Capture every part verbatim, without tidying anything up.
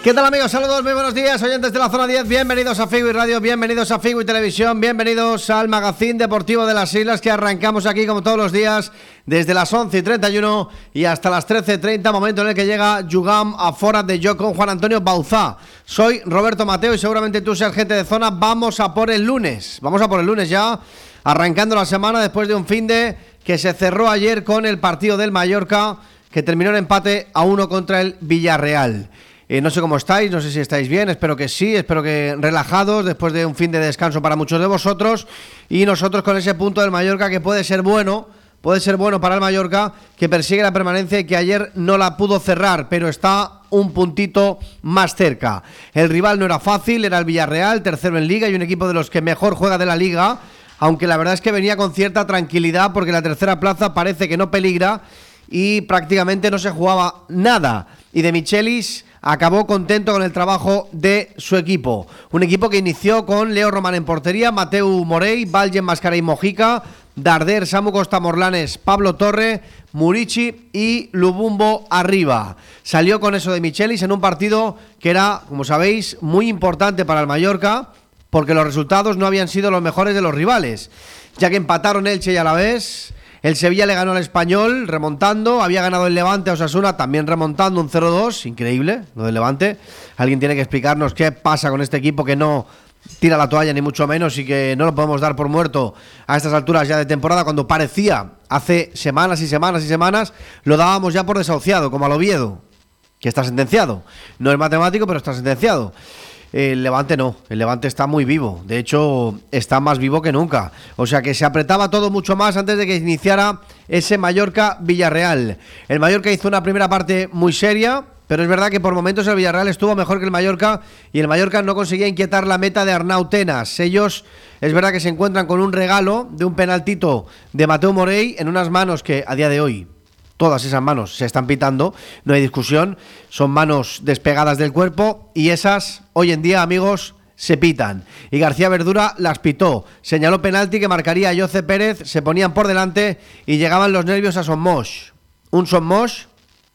¿Qué tal, amigos? Saludos, muy buenos días, oyentes de la zona diez. Bienvenidos a Figui Radio, bienvenidos a Figui Televisión, bienvenidos al Magazine Deportivo de las Islas, que arrancamos aquí como todos los días desde las once y treinta y uno y hasta las trece y treinta, momento en el que llega Jugam a Fora de Yo con Juan Antonio Bauzá. Soy Roberto Mateo y seguramente tú seas gente de zona. Vamos a por el lunes, vamos a por el lunes ya, arrancando la semana después de un finde que se cerró ayer con el partido del Mallorca, que terminó en empate a uno contra el Villarreal. Eh, no sé cómo estáis, no sé si estáis bien, espero que sí, espero que relajados después de un fin de descanso para muchos de vosotros, y nosotros con ese punto del Mallorca que puede ser bueno, puede ser bueno para el Mallorca, que persigue la permanencia y que ayer no la pudo cerrar, pero está un puntito más cerca. El rival no era fácil, era el Villarreal, tercero en Liga y un equipo de los que mejor juega de la Liga, aunque la verdad es que venía con cierta tranquilidad porque la tercera plaza parece que no peligra y prácticamente no se jugaba nada. Y De Michelis acabó contento con el trabajo de su equipo. Un equipo que inició con Leo Román en portería, Mateu Morey, Valgen Mascaray Mojica, Darder, Samu Costa Morlanes, Pablo Torre, Murici y Lubumbo arriba. Salió con eso De Michelis en un partido que era, como sabéis, muy importante para el Mallorca, porque los resultados no habían sido los mejores de los rivales, ya que empataron Elche y Alavés. El Sevilla le ganó al Español remontando, había ganado el Levante a Osasuna también remontando un cero dos, increíble lo del Levante. Alguien tiene que explicarnos qué pasa con este equipo que no tira la toalla ni mucho menos y que no lo podemos dar por muerto a estas alturas ya de temporada, cuando parecía hace semanas y semanas y semanas lo dábamos ya por desahuciado, como al Oviedo, que está sentenciado. No es matemático, pero está sentenciado. El Levante no, el Levante está muy vivo, de hecho está más vivo que nunca, o sea que se apretaba todo mucho más antes de que iniciara ese Mallorca-Villarreal. El Mallorca hizo una primera parte muy seria, pero es verdad que por momentos el Villarreal estuvo mejor que el Mallorca y el Mallorca no conseguía inquietar la meta de Arnau Tenas. Ellos, es verdad que se encuentran con un regalo de un penaltito de Mateu Morey en unas manos que a día de hoy todas esas manos se están pitando, no hay discusión, son manos despegadas del cuerpo y esas, hoy en día, amigos, se pitan. Y García Verdura las pitó, señaló penalti que marcaría a Jose Pérez, se ponían por delante y llegaban los nervios a Son Moix. Un Son Moix,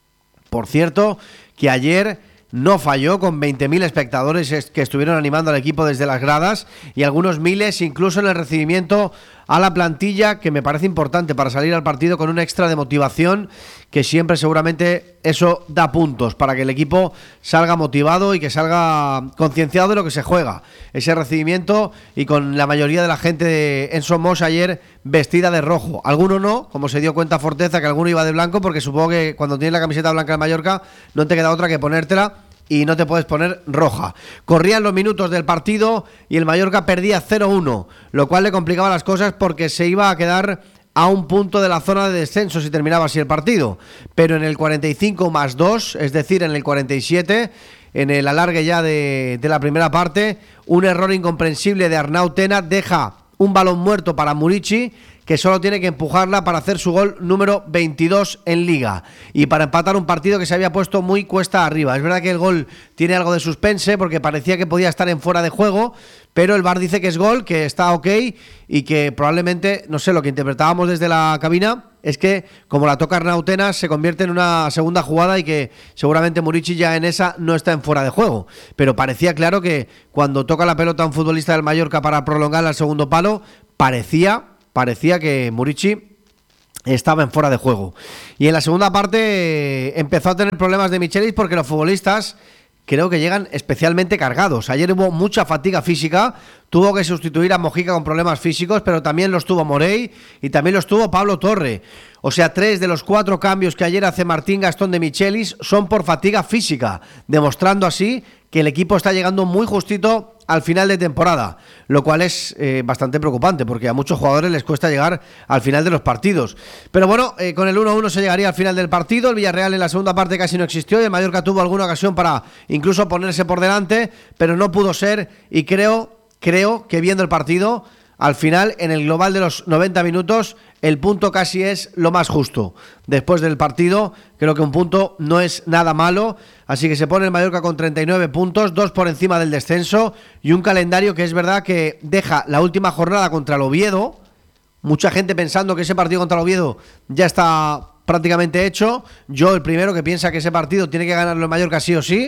por cierto, que ayer no falló, con veinte mil espectadores que estuvieron animando al equipo desde las gradas y algunos miles incluso en el recibimiento a la plantilla, que me parece importante para salir al partido con un extra de motivación, que siempre seguramente eso da puntos para que el equipo salga motivado y que salga concienciado de lo que se juega. Ese recibimiento y con la mayoría de la gente de en Son Moix ayer vestida de rojo. Alguno no, como se dio cuenta Forteza, que alguno iba de blanco, porque supongo que cuando tienes la camiseta blanca de Mallorca no te queda otra que ponértela y no te puedes poner roja. Corrían los minutos del partido y el Mallorca perdía cero uno, lo cual le complicaba las cosas porque se iba a quedar a un punto de la zona de descenso si terminaba así el partido. Pero en el cuarenta y cinco más dos, es decir, en el cuarenta y siete, en el alargue ya de, de la primera parte, un error incomprensible de Arnau Tenas deja un balón muerto para Murici, que solo tiene que empujarla para hacer su gol número veintidós en Liga y para empatar un partido que se había puesto muy cuesta arriba. Es verdad que el gol tiene algo de suspense porque parecía que podía estar en fuera de juego, pero el V A R dice que es gol, que está ok y que probablemente, no sé, lo que interpretábamos desde la cabina es que como la toca Arnau Tenas se convierte en una segunda jugada y que seguramente Murici ya en esa no está en fuera de juego, pero parecía claro que cuando toca la pelota un futbolista del Mallorca para prolongar al segundo palo, parecía parecía que Murici estaba en fuera de juego. Y en la segunda parte eh, empezó a tener problemas De Michelis porque los futbolistas creo que llegan especialmente cargados. Ayer hubo mucha fatiga física, tuvo que sustituir a Mojica con problemas físicos, pero también los tuvo Morey y también los tuvo Pablo Torre. O sea, tres de los cuatro cambios que ayer hace Martín Gastón De Michelis son por fatiga física, demostrando así que el equipo está llegando muy justito al final de temporada, lo cual es eh, bastante preocupante porque a muchos jugadores les cuesta llegar al final de los partidos. Pero bueno, eh, con el uno uno se llegaría al final del partido. El Villarreal en la segunda parte casi no existió y el Mallorca tuvo alguna ocasión para incluso ponerse por delante, pero no pudo ser y creo, creo que viendo el partido, al final, en el global de los noventa minutos, el punto casi es lo más justo. Después del partido, creo que un punto no es nada malo, así que se pone el Mallorca con treinta y nueve puntos, dos por encima del descenso, y un calendario que es verdad que deja la última jornada contra el Oviedo, mucha gente pensando que ese partido contra el Oviedo ya está prácticamente hecho. Yo el primero que piensa que ese partido tiene que ganarlo el Mallorca sí o sí,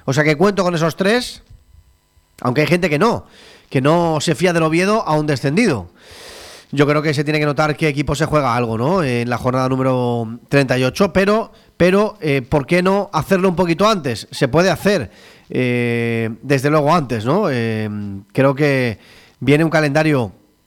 O sea que cuento con esos tres, aunque hay gente que no, que no se fía del Oviedo a un descendido. Yo creo que se tiene que notar qué equipo se juega algo, ¿no? En la jornada número treinta y ocho, pero, pero eh, ¿por qué no hacerlo un poquito antes? Se puede hacer, eh, desde luego antes, ¿no? Eh, creo que viene un calendario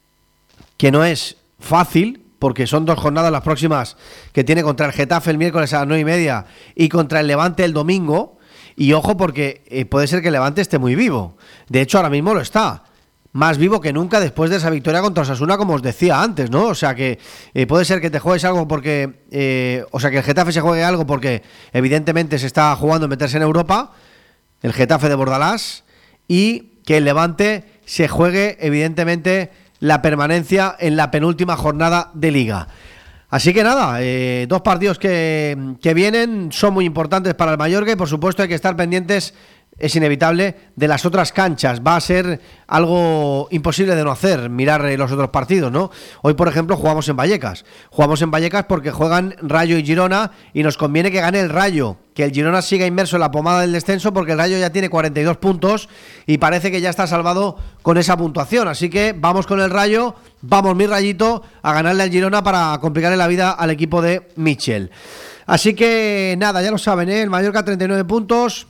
que no es fácil, porque son dos jornadas las próximas que tiene contra el Getafe el miércoles a las nueve y media y contra el Levante el domingo. Y ojo, porque eh, puede ser que el Levante esté muy vivo. De hecho, ahora mismo lo está. Más vivo que nunca después de esa victoria contra Osasuna, como os decía antes, ¿no? O sea que eh, puede ser que te juegues algo porque... Eh, o sea, que el Getafe se juegue algo porque evidentemente se está jugando en meterse en Europa, el Getafe de Bordalás, y que el Levante se juegue evidentemente la permanencia en la penúltima jornada de Liga. Así que nada, eh, dos partidos que, que vienen son muy importantes para el Mallorca y por supuesto hay que estar pendientes, es inevitable, de las otras canchas. Va a ser algo imposible de no hacer, mirar los otros partidos, ¿no? Hoy, por ejemplo, jugamos en Vallecas. Jugamos en Vallecas porque juegan Rayo y Girona y nos conviene que gane el Rayo, que el Girona siga inmerso en la pomada del descenso porque el Rayo ya tiene cuarenta y dos puntos y parece que ya está salvado con esa puntuación. Así que vamos con el Rayo, vamos mi Rayito, a ganarle al Girona para complicarle la vida al equipo de Michel. Así que nada, ya lo saben, ¿eh? El Mallorca treinta y nueve puntos,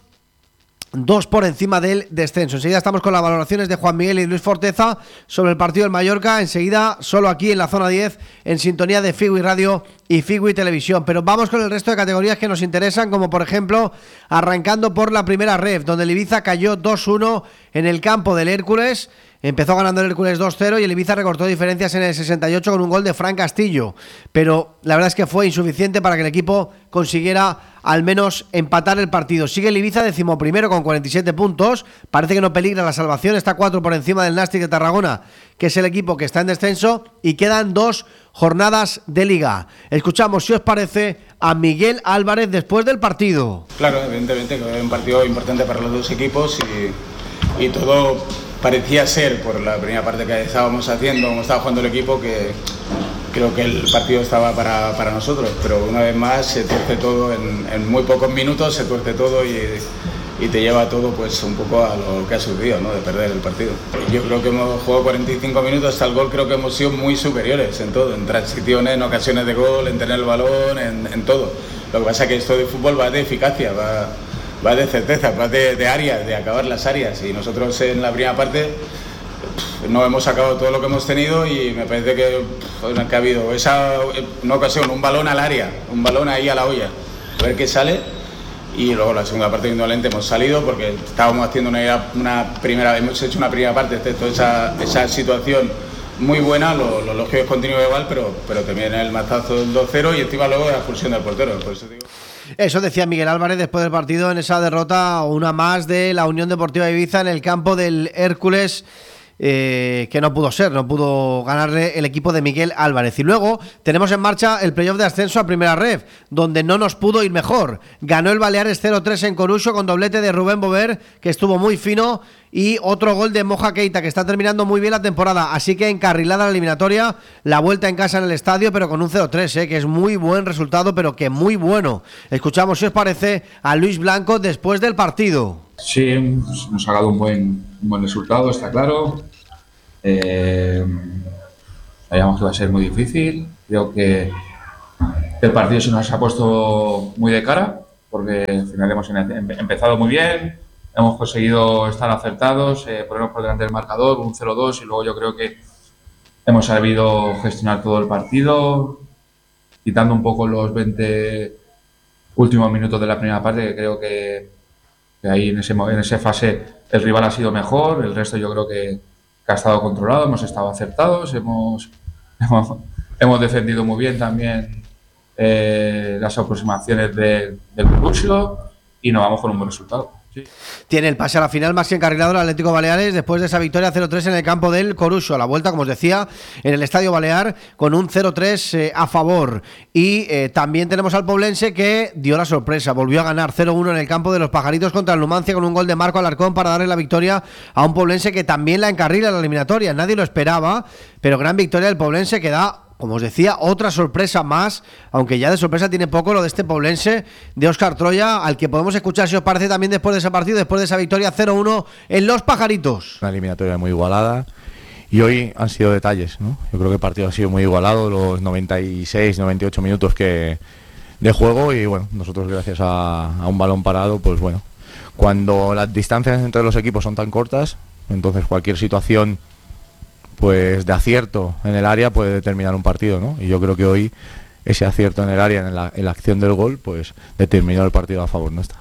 dos por encima del descenso. Enseguida estamos con las valoraciones de Juan Miguel y Luis Forteza sobre el partido del Mallorca. Enseguida, solo aquí en la zona diez, en sintonía de Figui Radio y Figui Televisión. Pero vamos con el resto de categorías que nos interesan, como por ejemplo, arrancando por la primera ref, donde el Ibiza cayó dos uno en el campo del Hércules. Empezó ganando el Hércules dos cero y el Ibiza recortó diferencias en el sesenta y ocho con un gol de Fran Castillo, pero la verdad es que fue insuficiente para que el equipo consiguiera al menos empatar el partido. Sigue el Ibiza decimoprimero con cuarenta y siete puntos, parece que no peligra la salvación, está cuatro por encima del Nàstic de Tarragona, que es el equipo que está en descenso, y quedan dos jornadas de Liga. Escuchamos, si os parece, a Miguel Álvarez después del partido. Claro, evidentemente que es un partido importante para los dos equipos y, y todo parecía ser, por la primera parte que estábamos haciendo, como estaba jugando el equipo, que creo que el partido estaba para, para nosotros, pero una vez más se tuerce todo en, en muy pocos minutos, se tuerce todo y, y te lleva todo pues un poco a lo que ha sucedido, ¿no? De perder el partido. Yo creo que hemos jugado cuarenta y cinco minutos hasta el gol, creo que hemos sido muy superiores en todo, en transiciones, en ocasiones de gol, en tener el balón, en, en todo. Lo que pasa es que esto de fútbol va de eficacia, va, va de certeza, va de, de áreas, de acabar las áreas, y nosotros en la primera parte no hemos sacado todo lo que hemos tenido y me parece que, que ha habido esa una ocasión, un balón al área, un balón ahí a la olla, a ver qué sale, y luego la segunda parte indolente hemos salido porque estábamos haciendo una, una primera, hemos hecho una primera parte, excepto esa, esa situación muy buena, lo, lo lógico es continuar igual, pero, pero también el mazazo del dos cero y encima luego la expulsión del portero, por eso digo. Eso decía Miguel Álvarez después del partido en esa derrota, una más de la Unión Deportiva Ibiza en el campo del Hércules. Eh, que no pudo ser, no pudo ganarle el equipo de Miguel Álvarez. Y luego tenemos en marcha el playoff de ascenso a primera ref, donde no nos pudo ir mejor. Ganó el Baleares cero tres en Coruso con doblete de Rubén Bover, que estuvo muy fino, y otro gol de Moja Keita, que está terminando muy bien la temporada. Así que encarrilada la eliminatoria, la vuelta en casa en el estadio, pero con un cero tres, eh, que es muy buen resultado, pero que muy bueno. Escuchamos, si os parece, a Luis Blanco después del partido. Sí, hemos sacado un buen, un buen resultado, está claro. Eh, sabíamos que iba a ser muy difícil. Creo que el partido se nos ha puesto muy de cara, porque al final hemos empezado muy bien, hemos conseguido estar acertados, eh, ponernos por delante del marcador, un cero dos, y luego yo creo que hemos sabido gestionar todo el partido, quitando un poco los veinte últimos minutos de la primera parte, que creo que que ahí en, ese, en esa fase el rival ha sido mejor, el resto yo creo que, que ha estado controlado, hemos estado acertados, hemos, hemos, hemos defendido muy bien también eh, las aproximaciones de, del Coruso y nos vamos con un buen resultado. Sí. Tiene el pase a la final más que encarrilado el Atlético Baleares después de esa victoria cero tres en el campo del Coruso. A la vuelta, como os decía, en el Estadio Balear con un cero tres eh, a favor. Y eh, también tenemos al Poblense, que dio la sorpresa, volvió a ganar cero uno en el campo de los Pajaritos contra el Numancia con un gol de Marco Alarcón para darle la victoria a un Poblense que también la encarrila en la eliminatoria. Nadie lo esperaba, pero gran victoria del Poblense, que da como os decía, otra sorpresa más, aunque ya de sorpresa tiene poco lo de este poblense de Óscar Troya, al que podemos escuchar, si os parece, también después de ese partido, después de esa victoria cero uno en Los Pajaritos. Una eliminatoria muy igualada y hoy han sido detalles, ¿no? Yo creo que el partido ha sido muy igualado, los noventa y seis, noventa y ocho minutos que de juego, y bueno, nosotros gracias a, a un balón parado, pues bueno, cuando las distancias entre los equipos son tan cortas, entonces cualquier situación pues de acierto en el área puede determinar un partido, ¿no? Y yo creo que hoy ese acierto en el área, en la, en la acción del gol, pues determinó el partido a favor nuestra.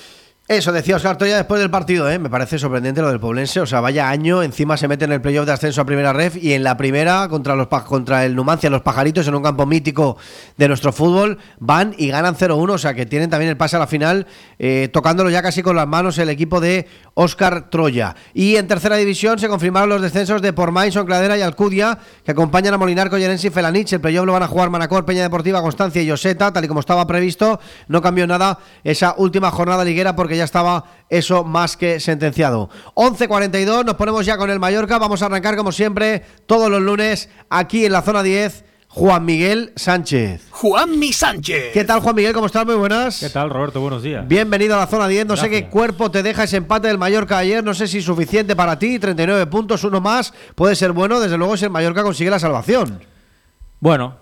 Eso decía Óscar Troya después del partido, ¿eh? Me parece sorprendente lo del poblense, o sea, vaya año, encima se mete en el playoff de ascenso a primera ref y en la primera contra los contra el Numancia, los Pajaritos, en un campo mítico de nuestro fútbol, van y ganan cero uno, o sea que tienen también el pase a la final, eh, tocándolo ya casi con las manos el equipo de Óscar Troya. Y en tercera división se confirmaron los descensos de Pormain, Soncladera y Alcudia, que acompañan a Molinar, Collerense y Felanich. El playoff lo van a jugar Manacor, Peña Deportiva, Constancia y Lloseta, tal y como estaba previsto. No cambió nada esa última jornada liguera porque ya estaba eso más que sentenciado. once cuarenta y dos, nos ponemos ya con el Mallorca. Vamos a arrancar como siempre todos los lunes aquí en la zona diez. Juan Miguel Sánchez. Juanmi Sánchez. ¿Qué tal, Juan Miguel? ¿Cómo estás? Muy buenas. ¿Qué tal, Roberto? Buenos días. Bienvenido a la zona diez. No Gracias. sé qué cuerpo te deja ese empate del Mallorca ayer. No sé si es suficiente para ti. treinta y nueve puntos, uno más. Puede ser bueno, desde luego, si el Mallorca consigue la salvación. Bueno,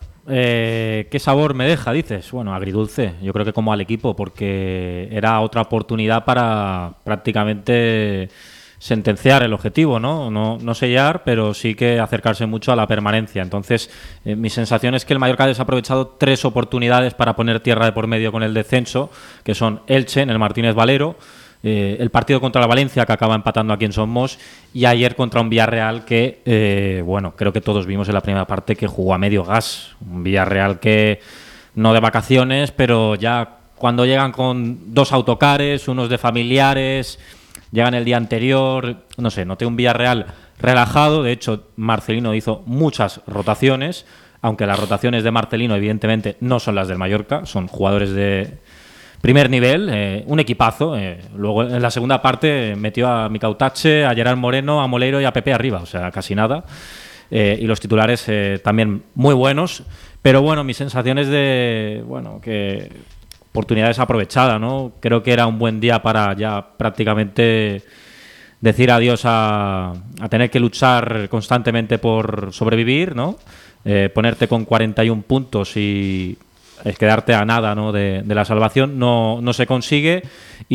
eh, ¿qué sabor me deja, dices? Bueno, agridulce. Yo creo que como al equipo, porque era otra oportunidad para prácticamente sentenciar el objetivo, ¿no? No, no sellar, pero sí que acercarse mucho a la permanencia. Entonces, eh, mi sensación es que el Mallorca ha desaprovechado tres oportunidades para poner tierra de por medio con el descenso, que son Elche en el Martínez Valero, eh, el partido contra la Valencia, que acaba empatando aquí en Somos, y ayer contra un Villarreal que, eh, bueno, creo que todos vimos en la primera parte que jugó a medio gas. Un Villarreal que no de vacaciones, pero ya cuando llegan con dos autocares, unos de familiares, llegan el día anterior, no sé, noté un Villarreal relajado. De hecho, Marcelino hizo muchas rotaciones, aunque las rotaciones de Marcelino evidentemente no son las del Mallorca, son jugadores de primer nivel, eh, un equipazo. Eh, luego en la segunda parte metió a Micautache, a Gerard Moreno, a Moleiro y a Pepe arriba, o sea, casi nada. Eh, y los titulares eh, también muy buenos, pero bueno, mi sensación es de, bueno, que oportunidades aprovechadas, ¿no? Creo que era un buen día para ya prácticamente decir adiós a, a tener que luchar constantemente por sobrevivir, ¿no? Eh, ponerte con cuarenta y un puntos y es quedarte a nada, ¿no? de, de la salvación no, no se consigue,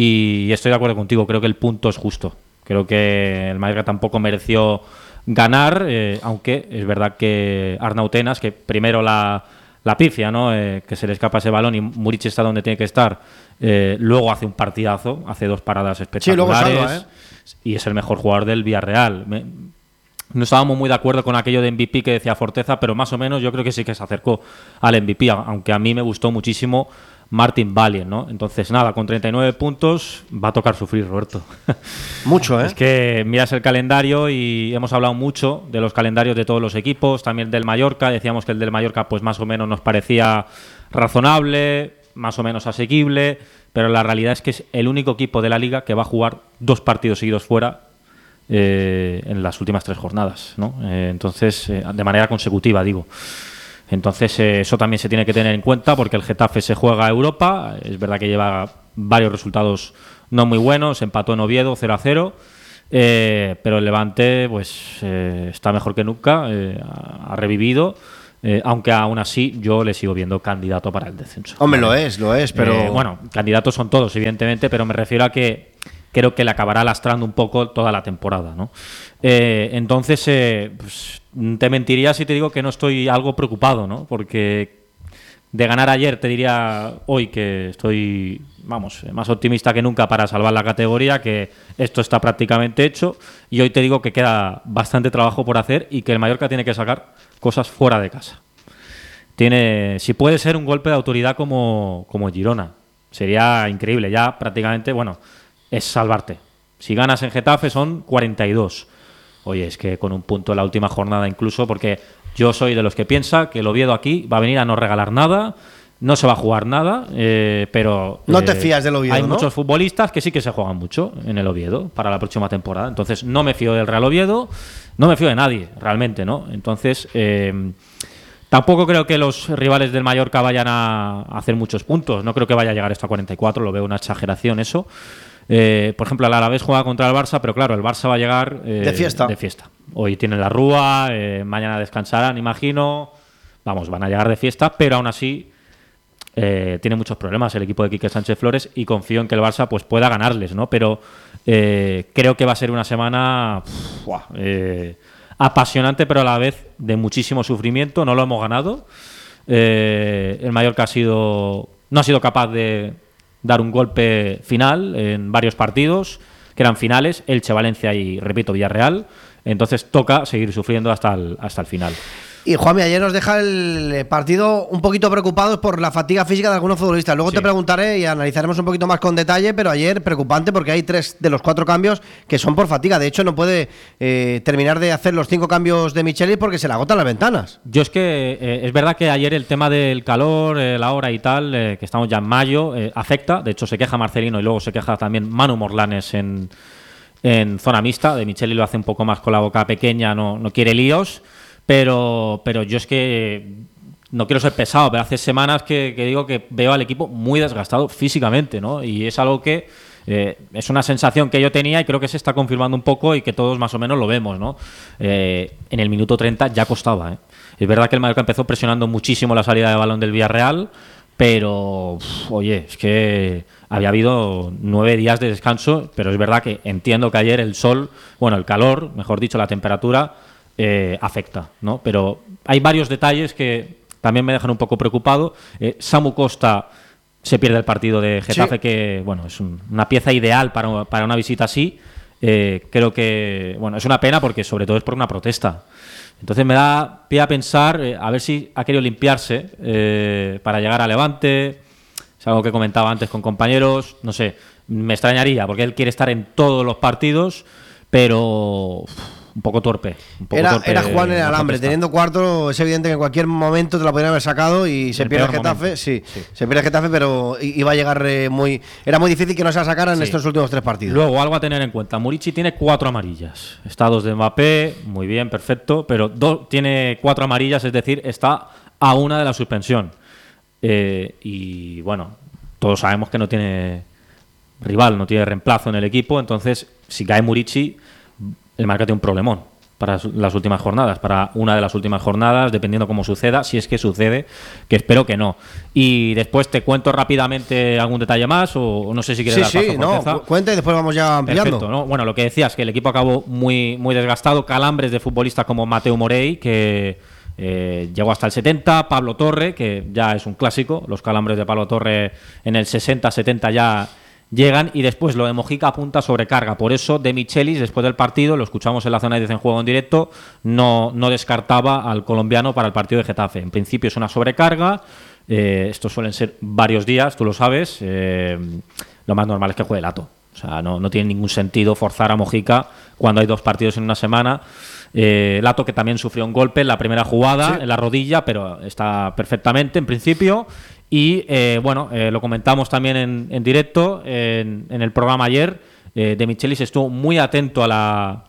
y estoy de acuerdo contigo, creo que el punto es justo. Creo que el Mallorca tampoco mereció ganar, eh, aunque es verdad que Arnautenas, que primero la la pifia, ¿no? Eh, que se le escapa ese balón y Murici está donde tiene que estar. Eh, luego hace un partidazo, hace dos paradas espectaculares. Sí, luego salva, ¿eh? Y es el mejor jugador del Villarreal. Me, no estábamos muy de acuerdo con aquello de M V P que decía Forteza, pero más o menos yo creo que sí que se acercó al M V P, aunque a mí me gustó muchísimo Martin Valien, ¿no? Entonces, nada, con treinta y nueve puntos va a tocar sufrir, Roberto. Mucho, ¿eh? Es que miras el calendario y hemos hablado mucho de los calendarios de todos los equipos, también del Mallorca. Decíamos que el del Mallorca pues más o menos nos parecía razonable, más o menos asequible, pero la realidad es que es el único equipo de la Liga que va a jugar dos partidos seguidos fuera eh, en las últimas tres jornadas, ¿no? Eh, entonces, eh, de manera consecutiva, digo. Entonces eh, eso también se tiene que tener en cuenta, porque el Getafe se juega a Europa. Es verdad que lleva varios resultados no muy buenos, empató en Oviedo cero a cero, eh, pero el Levante pues eh, está mejor que nunca, eh, ha revivido, eh, aunque aún así yo le sigo viendo candidato para el descenso. Hombre, lo es, lo es, pero... Eh, bueno, candidatos son todos, evidentemente, pero me refiero a que creo que le acabará lastrando un poco toda la temporada, ¿no? Eh, entonces, eh, pues, te mentiría si te digo que no estoy algo preocupado, ¿no? Porque de ganar ayer te diría hoy que estoy, vamos, más optimista que nunca para salvar la categoría, que esto está prácticamente hecho, y hoy te digo que queda bastante trabajo por hacer y que el Mallorca tiene que sacar cosas fuera de casa. Tiene, si puede ser un golpe de autoridad como, como Girona, sería increíble. Ya prácticamente, bueno, es salvarte. Si ganas en Getafe son cuarenta y dos. Oye, es que con un punto en la última jornada incluso, porque yo soy de los que piensa que el Oviedo aquí va a venir a no regalar nada, no se va a jugar nada, eh, pero... No eh, te fías del Oviedo, hay ¿no? muchos futbolistas que sí que se juegan mucho en el Oviedo para la próxima temporada. Entonces no me fío del Real Oviedo, no me fío de nadie, realmente, ¿no? Entonces... Eh, Tampoco creo que los rivales del Mallorca vayan a hacer muchos puntos. No creo que vaya a llegar esto a cuarenta y cuatro, lo veo una exageración eso. Eh, por ejemplo, el Alavés juega contra el Barça, pero claro, el Barça va a llegar eh, de fiesta. de fiesta. Hoy tienen la Rúa, eh, mañana descansarán, imagino. Vamos, van a llegar de fiesta, pero aún así eh, tiene muchos problemas el equipo de Quique Sánchez Flores y confío en que el Barça pues pueda ganarles, ¿no? Pero eh, creo que va a ser una semana pff, buah, eh, apasionante, pero a la vez de muchísimo sufrimiento. No lo hemos ganado. Eh, el Mallorca ha sido, no ha sido capaz de dar un golpe final en varios partidos que eran finales, Elche, Valencia y, repito, Villarreal. Entonces toca seguir sufriendo hasta el, hasta el final. Y Juanmi, ayer nos deja el partido un poquito preocupados por la fatiga física de algunos futbolistas. Luego sí. te preguntaré y analizaremos un poquito más con detalle, pero ayer preocupante porque hay tres de los cuatro cambios que son por fatiga. De hecho, no puede eh, terminar de hacer los cinco cambios de Michelis porque se le agotan las ventanas. Yo es que eh, es verdad que ayer el tema del calor, eh, la hora y tal, eh, que estamos ya en mayo, eh, afecta. De hecho, se queja Marcelino y luego se queja también Manu Morlanes en, en zona mixta. De Michelis lo hace un poco más con la boca pequeña, no, no quiere líos. Pero, pero yo es que no quiero ser pesado, pero hace semanas que, que digo que veo al equipo muy desgastado físicamente, ¿no? Y es algo que eh, es una sensación que yo tenía y creo que se está confirmando un poco y que todos más o menos lo vemos, ¿no? Eh, en el minuto treinta ya costaba, ¿eh? Es verdad que el Mallorca empezó presionando muchísimo la salida de balón del Villarreal, pero, uf, oye, es que había habido nueve días de descanso, pero es verdad que entiendo que ayer el sol, bueno, el calor, mejor dicho, la temperatura, Eh, afecta, ¿no? Pero hay varios detalles que también me dejan un poco preocupado. Eh, Samu Costa se pierde el partido de Getafe, sí. que bueno, es un, una pieza ideal para, para una visita así. Eh, creo que bueno, es una pena porque sobre todo es por una protesta. Entonces me da pie a pensar eh, a ver si ha querido limpiarse eh, para llegar a Levante. Es algo que comentaba antes con compañeros. No sé, me extrañaría porque él quiere estar en todos los partidos, pero Uf, un poco torpe. Un poco era, torpe era Juan en el alambre. Teniendo cuarto, es evidente que en cualquier momento te la podrían haber sacado y se el pierde el Getafe. Sí, sí, se pierde el Getafe, pero iba a llegar eh, muy. Era muy difícil que no se la sacaran sí. en estos últimos tres partidos. Luego, algo a tener en cuenta: Murici tiene cuatro amarillas. Está dos de Mbappé, muy bien, perfecto, pero dos, tiene cuatro amarillas, es decir, está a una de la suspensión. Eh, y bueno, todos sabemos que no tiene rival, no tiene reemplazo en el equipo, entonces, si cae Murici, el Mallorca tiene un problemón para las últimas jornadas, para una de las últimas jornadas, dependiendo cómo suceda, si es que sucede, que espero que no. Y después te cuento rápidamente algún detalle más, o no sé si quieres sí, dar paso. Sí, no, cu cuenta y después vamos ya ampliando. Perfecto, ¿no? Bueno, lo que decías, que el equipo acabó muy, muy desgastado, calambres de futbolistas como Mateu Morey, que eh, llegó hasta el setenta, Pablo Torre, que ya es un clásico, los calambres de Pablo Torre en el sesenta setenta ya llegan, y después lo de Mojica apunta sobrecarga. Por eso De Michelis, después del partido, lo escuchamos en la zona diez en Juego en Directo, no, no descartaba al colombiano para el partido de Getafe. En principio es una sobrecarga, eh, estos suelen ser varios días, tú lo sabes, eh, lo más normal es que juegue Lato. O sea, no, no tiene ningún sentido forzar a Mojica cuando hay dos partidos en una semana. Eh, Lato, que también sufrió un golpe en la primera jugada, sí. en la rodilla, pero está perfectamente en principio. Y eh, bueno, eh, lo comentamos también en, en directo en, en el programa ayer. eh, De Michelis estuvo muy atento a la,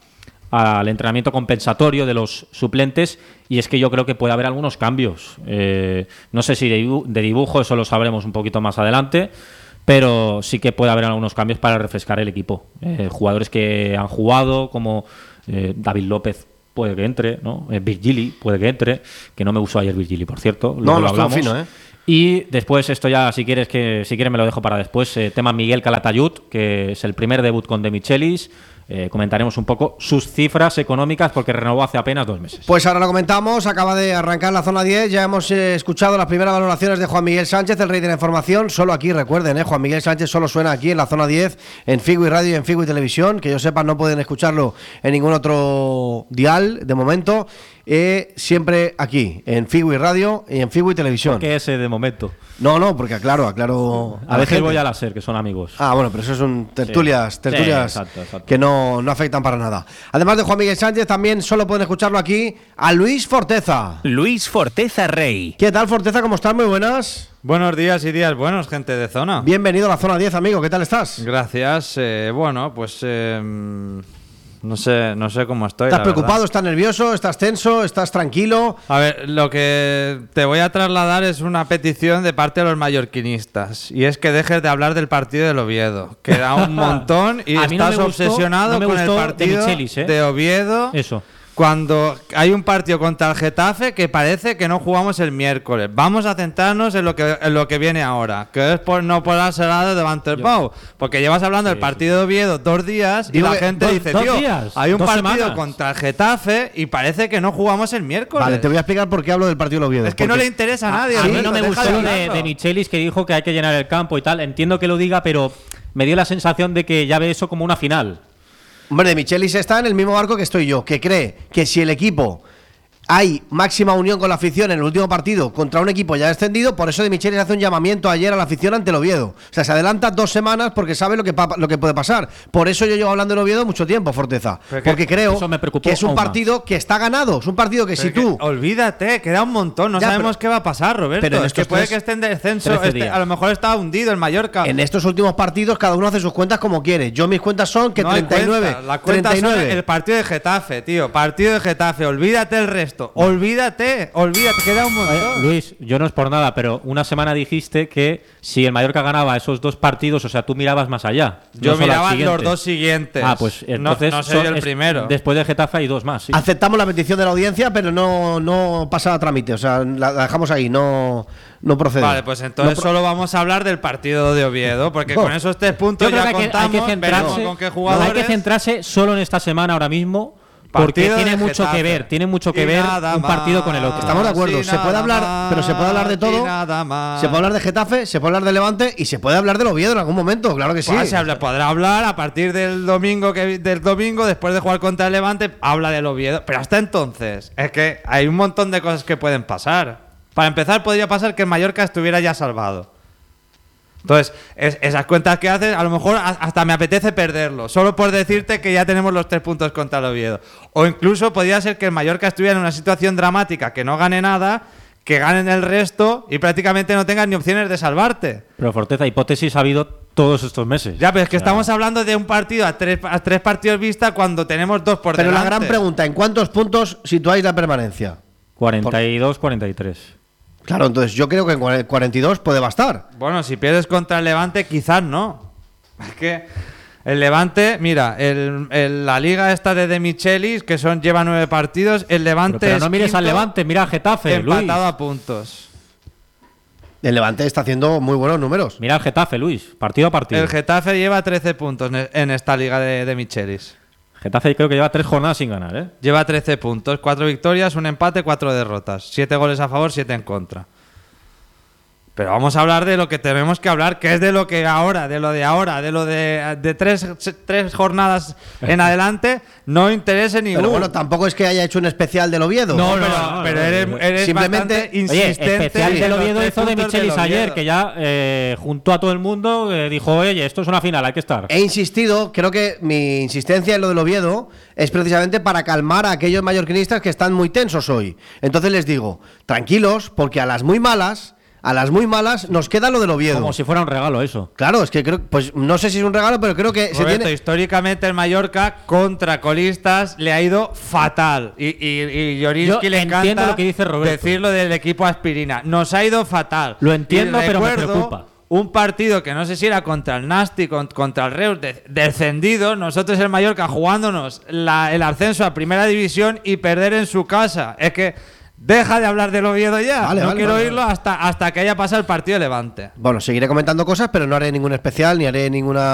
al entrenamiento compensatorio de los suplentes, y es que yo creo que puede haber algunos cambios. Eh, no sé si de dibujo, de dibujo, eso lo sabremos un poquito más adelante, pero sí que puede haber algunos cambios para refrescar el equipo. Eh, jugadores que han jugado, como eh, David López, puede que entre, ¿no? Eh, Virgili puede que entre, que no me gustó ayer Virgili, por cierto. No, lo hablamos. Fino, ¿eh? Y después, esto ya, si quieres que si quieres me lo dejo para después, eh, tema Miguel Calatayud, que es el primer debut con De Michelis. Eh, comentaremos un poco sus cifras económicas, porque renovó hace apenas dos meses. Pues ahora lo comentamos, acaba de arrancar la zona diez, ya hemos eh, escuchado las primeras valoraciones de Juan Miguel Sánchez, el rey de la información. Solo aquí, recuerden, eh, Juan Miguel Sánchez solo suena aquí en la zona diez, en Figui Radio y en Figui Televisión, que yo sepa no pueden escucharlo en ningún otro dial de momento. Eh, siempre aquí, en Figui Radio y en Figui Televisión. ¿Por qué ese de momento? No, no, porque aclaro, aclaro a, a veces voy a la SER, que son amigos. Ah, bueno, pero eso son tertulias, sí. tertulias sí, exacto, exacto. que no, no afectan para nada. Además de Juan Miguel Sánchez, también solo pueden escucharlo aquí a Luis Forteza. Luis Forteza Rey. ¿Qué tal, Forteza? ¿Cómo estás? Muy buenas. Buenos días y días buenos, gente de zona. Bienvenido a la zona diez, amigo. ¿Qué tal estás? Gracias. Eh, bueno, pues... Eh, No sé, no sé cómo estoy. ¿Estás la preocupado? verdad. ¿Estás nervioso? ¿Estás tenso? ¿Estás tranquilo? A ver, lo que te voy a trasladar es una petición de parte de los mallorquinistas. Y es que dejes de hablar del partido del Oviedo. Que da un montón y A mí no estás me gustó- obsesionado no me con el gustó de partido Michelis, ¿eh? de Oviedo. Eso. Cuando hay un partido contra el Getafe que parece que no jugamos el miércoles. Vamos a centrarnos en lo que, en lo que viene ahora, que es por no por será de Van der Pau. Porque llevas hablando del partido de Oviedo dos días Digo y la que gente dos- dice, dos tío, días, hay un dos partido semanas. contra el Getafe y parece que no jugamos el miércoles. Vale, te voy a explicar por qué hablo del partido del Oviedo. Es que no Porque- le interesa a nadie. A mí Alberto, no me deja gustó lo de, hablarlo. de Michelis, que dijo que hay que llenar el campo y tal. Entiendo que lo diga, pero me dio la sensación de que ya ve eso como una final. Hombre, de Michelis está en el mismo barco que estoy yo, que cree que si el equipo hay máxima unión con la afición en el último partido contra un equipo ya descendido, por eso de Michelis hace un llamamiento ayer a la afición ante el Oviedo. O sea, se adelanta dos semanas porque sabe lo que, pa- lo que puede pasar. Por eso yo llevo hablando del Oviedo mucho tiempo, Forteza. Pero que- Porque creo eso me preocupó que es un aún más. partido que está ganado. Es un partido que Pero si que- tú... olvídate, queda un montón. No Ya, sabemos pero- qué va a pasar, Roberto. pero en es que estos puede tres- que esté en descenso. trece este- días. a lo mejor está hundido el Mallorca. En estos últimos partidos cada uno hace sus cuentas como quiere. Yo mis cuentas son que No hay treinta y nueve. cuenta. La cuenta treinta y nueve. son el partido de Getafe, tío. Partido de Getafe. Olvídate el resto. Olvídate. Olvídate. Queda un montón. Luis, yo no es por nada, pero una semana dijiste que si el Mallorca ganaba esos dos partidos, o sea, tú mirabas más allá. Yo no solo al miraba siguiente. los dos siguientes. Ah, pues No- entonces no, soy son- yo el es- primero. Después de Getafe hay dos más. Sí. Aceptamos la petición de la audiencia, pero no, no pasa a trámite. O sea, la, la dejamos ahí, no, no procede. Vale, pues entonces No pro- solo vamos a hablar del partido de Oviedo, porque No. con esos tres puntos Yo creo ya que hay que, contamos, hay que centrarse, veremos con qué hay jugadores. que centrarse solo en esta semana ahora mismo, porque Partido tiene de mucho Getafe. que ver, tiene mucho que Y ver nada un partido con el otro. más. Estamos de acuerdo. Y Se puede nada hablar, más, pero se puede hablar de y todo. nada más. Se puede hablar de Getafe, se puede hablar de Levante y se puede hablar del Oviedo en algún momento. Claro que sí. Pues se habla- podrá hablar a partir del domingo que del domingo después de jugar contra el Levante, habla del Oviedo, pero hasta entonces es que hay un montón de cosas que pueden pasar. Para empezar, podría pasar que el Mallorca estuviera ya salvado. Entonces, es- esas cuentas que haces, a lo mejor a- hasta me apetece perderlo, solo por decirte que ya tenemos los tres puntos contra el Oviedo. O incluso podría ser que el Mallorca estuviera en una situación dramática, que no gane nada, que ganen el resto y prácticamente no tengan ni opciones de salvarte. Pero Forteza, hipótesis ha habido todos estos meses. Ya, pero es que O sea, estamos hablando de un partido a tres, a tres partidos vista cuando tenemos dos por Pero la delante. gran pregunta, ¿en cuántos puntos situáis la permanencia? cuarenta y dos, cuarenta y tres. Claro, entonces yo creo que en cuare- cuarenta y dos puede bastar. Bueno, si pierdes contra el Levante, quizás no. Es que el Levante, mira, el, el- la liga esta de De Michelis, que son lleva nueve partidos, el Levante Pero, pero es no mires al quinto, Levante, mira al Getafe, empatado Luis. a puntos. El Levante está haciendo muy buenos números. Mira al Getafe, Luis, partido a partido. El Getafe lleva trece puntos en- en esta liga de, de Michelis. Getafe creo que lleva tres jornadas sin ganar, ¿eh? Lleva trece puntos, cuatro victorias, un empate, cuatro derrotas. siete goles a favor, siete en contra. Pero vamos a hablar de lo que tenemos que hablar, que es de lo que ahora, de lo de ahora, de lo de, de tres, tres jornadas en adelante, no interese ni Pero un. bueno, tampoco es que haya hecho un especial del Oviedo. No, no, pero, no, pero no, eres, no. eres Simplemente- bastante Oye, insistente. especial en del los Oviedo tres hizo de puntos del Michelis ayer, Oviedo. que ya eh, juntó a todo el mundo, eh, dijo, oye, esto es una final, hay que estar. He insistido, creo que mi insistencia en lo del Oviedo es precisamente para calmar a aquellos mallorquinistas que están muy tensos hoy. Entonces les digo, tranquilos, porque a las muy malas, a las muy malas nos queda lo del Oviedo. Como si fuera un regalo eso. Claro, es que creo, pues no sé si es un regalo, pero creo que se Roberto, tiene. históricamente el Mallorca contra colistas le ha ido fatal. Y, y, y Llorinski Yo le entiendo encanta lo que dice Roberto. decirlo del equipo aspirina. Nos ha ido fatal. Lo entiendo, Y pero me recuerdo preocupa. Un partido que no sé si era contra el Nasti, con- contra el Reus, de- descendido. Nosotros el Mallorca jugándonos la- el ascenso a primera división y perder en su casa. Es que deja de hablar del Oviedo ya. Vale, no vale, quiero vale, oírlo hasta, hasta que haya pasado el partido de Levante. Bueno, seguiré comentando cosas, pero no haré ningún especial ni haré ninguna